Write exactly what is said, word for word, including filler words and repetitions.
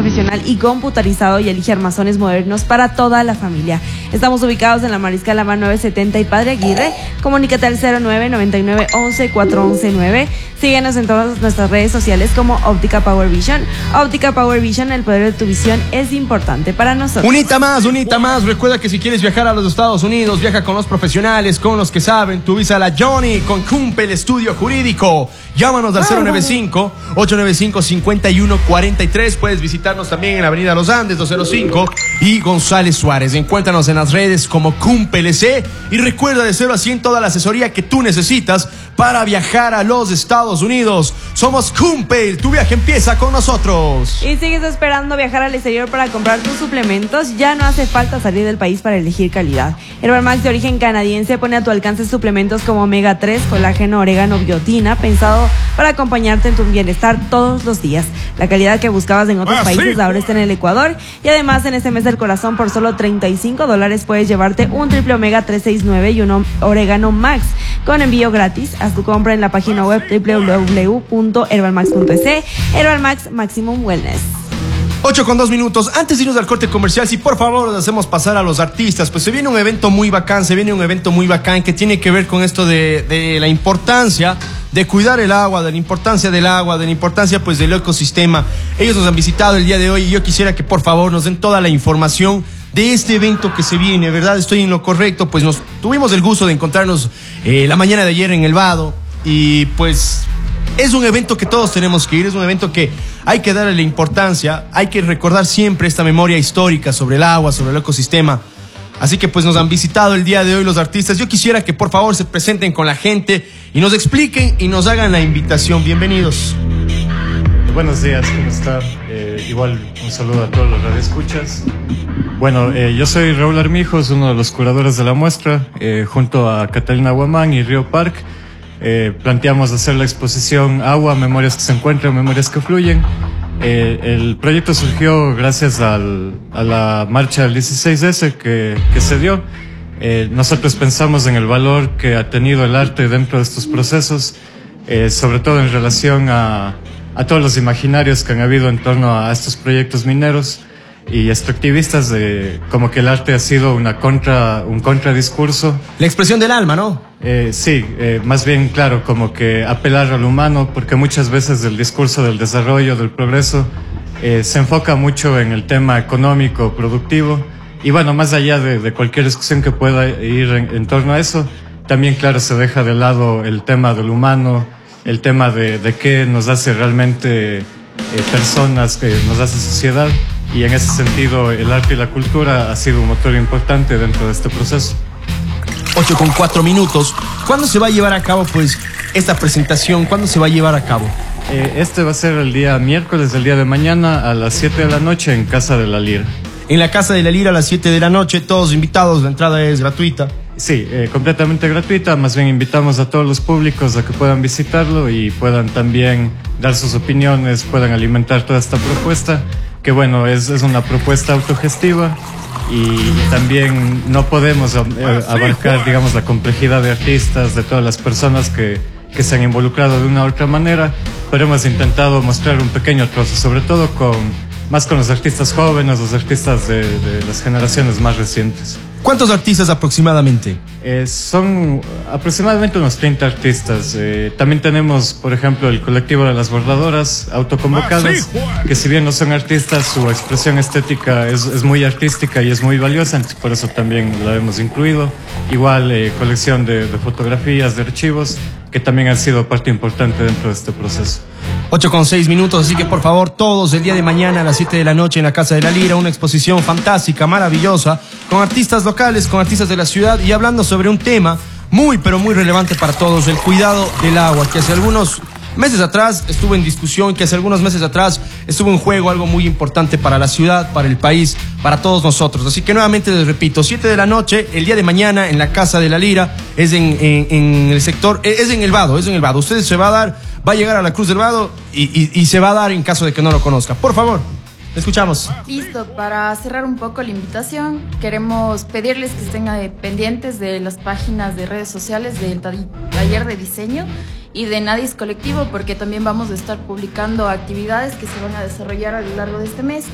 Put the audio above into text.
profesional y computarizado y elige armazones modernos para toda la familia. Estamos ubicados en la Mariscal Lama novecientos setenta y Padre Aguirre. Comunícate al cero nueve noventa y nueve once cuatro once nueve. Síguenos en todas nuestras redes sociales como Óptica Power Vision. Óptica Power Vision, el poder de tu visión es importante para nosotros. Unita más, unita más. Recuerda que si quieres viajar a los Estados Unidos, viaja con los profesionales, con los que saben. Tu visa a la Johnny con Cumpe, el estudio jurídico. Llámanos al cero nueve cinco, ocho nueve cinco, cinco uno cuatro tres. Puedes visitarnos también en la Avenida Los Andes doscientos cinco y González Suárez. Encuéntranos en las redes como Cumpe L C y recuerda de cero a cien toda la asesoría que tú necesitas para viajar a los Estados Unidos. Somos Cumpe, tu viaje empieza con nosotros. Y sigues esperando viajar al exterior para comprar tus suplementos, ya no hace falta salir del país para elegir calidad. Herbal Max de origen canadiense pone a tu alcance suplementos como omega tres, colágeno, orégano, biotina, pensado para acompañarte en tu bienestar todos los días. La calidad que buscabas en otros ah, países sí. ahora está en el Ecuador. Y además en este mes del corazón por solo treinta y cinco dólares puedes llevarte un triple omega trescientos sesenta y nueve y un orégano max con envío gratis. Haz tu compra en la página web doble u doble u doble u punto herbal max punto es. Herbal Max, Maximum Wellness. ocho con dos minutos. Antes de irnos al corte comercial, si por favor nos hacemos pasar a los artistas, pues se viene un evento muy bacán, se viene un evento muy bacán que tiene que ver con esto de, de la importancia de cuidar el agua, de la importancia del agua, de la importancia pues del ecosistema. Ellos nos han visitado el día de hoy y yo quisiera que por favor nos den toda la información de este evento que se viene, ¿verdad? Estoy en lo correcto, pues nos tuvimos el gusto de encontrarnos eh, la mañana de ayer en el Vado y pues es un evento que todos tenemos que ir, es un evento que hay que darle la importancia, hay que recordar siempre esta memoria histórica sobre el agua, sobre el ecosistema. Así que pues nos han visitado el día de hoy los artistas. Yo quisiera que por favor se presenten con la gente y nos expliquen y nos hagan la invitación. Bienvenidos. Buenos días, ¿cómo está? Eh, igual un saludo a todos los radioescuchas. Bueno, eh, yo soy Raúl Armijos, uno de los curadores de la muestra, eh, junto a Catalina Guamán y Río Park. Eh, planteamos hacer la exposición Agua, Memorias que se encuentran, Memorias que fluyen. Eh, el proyecto surgió gracias al, a la marcha del dieciséis ese que, que se dio. Eh, nosotros pensamos en el valor que ha tenido el arte dentro de estos procesos, eh, sobre todo en relación a, a todos los imaginarios que han habido en torno a estos proyectos mineros y extractivistas, de como que el arte ha sido una contra, un contradiscurso. La expresión del alma, ¿no? Eh, sí, eh, más bien, claro, como que apelar al humano, porque muchas veces el discurso del desarrollo, del progreso, eh, se enfoca mucho en el tema económico, productivo, y bueno, más allá de, de cualquier discusión que pueda ir en, en torno a eso, también, claro, se deja de lado el tema del humano, el tema de, de qué nos hace realmente eh, personas, que nos hace sociedad. Y en ese sentido el arte y la cultura ha sido un motor importante dentro de este proceso. ocho con cuatro minutos. ¿Cuándo se va a llevar a cabo pues esta presentación? ¿Cuándo se va a llevar a cabo? Eh, este va a ser el día miércoles, el día de mañana a las siete de la noche en Casa de la Lira. En la Casa de la Lira a las siete de la noche, todos invitados, la entrada es gratuita. Sí, eh, completamente gratuita, más bien invitamos a todos los públicos a que puedan visitarlo y puedan también dar sus opiniones, puedan alimentar toda esta propuesta. Que bueno, es, es una propuesta autogestiva y también no podemos eh, abarcar, digamos, la complejidad de artistas, de todas las personas que, que se han involucrado de una u otra manera, pero hemos intentado mostrar un pequeño trozo, sobre todo con, más con los artistas jóvenes, los artistas de, de las generaciones más recientes. ¿Cuántos artistas aproximadamente? Eh, son aproximadamente unos treinta artistas. Eh, también tenemos, por ejemplo, el colectivo de las bordadoras autoconvocadas, que si bien no son artistas, su expresión estética es, es muy artística y es muy valiosa, entonces por eso también la hemos incluido. Igual eh, colección de, de fotografías, de archivos, que también han sido parte importante dentro de este proceso. ocho con seis minutos, así que por favor todos el día de mañana a las siete de la noche en la Casa de la Lira, una exposición fantástica, maravillosa, con artistas locales, con artistas de la ciudad y hablando sobre un tema muy pero muy relevante para todos, el cuidado del agua, que hace algunos meses atrás estuvo en discusión, que hace algunos meses atrás estuvo en juego algo muy importante para la ciudad, para el país, para todos nosotros. Así que nuevamente les repito, siete de la noche, el día de mañana en la Casa de la Lira, es en, en, en el sector, es en el Vado, es en el Vado. Ustedes se va a dar, va a llegar a la Cruz del Vado y, y, y se va a dar en caso de que no lo conozca. Por favor, escuchamos. Listo, para cerrar un poco la invitación, queremos pedirles que estén pendientes de las páginas de redes sociales del taller de diseño y de Nadis Colectivo, porque también vamos a estar publicando actividades que se van a desarrollar a lo largo de este mes